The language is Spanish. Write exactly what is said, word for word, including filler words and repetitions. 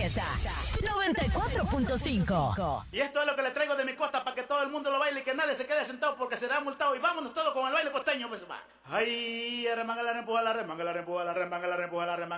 Fiesta noventa y cuatro punto cinco. Y esto es lo que le traigo de mi costa para que todo el mundo lo baile y que nadie se quede sentado porque será multado. Y vámonos todos con el baile costeño, pues va. Ay, remanga la rempuja la remanga la rempuja la remanga la rempuja la remanga.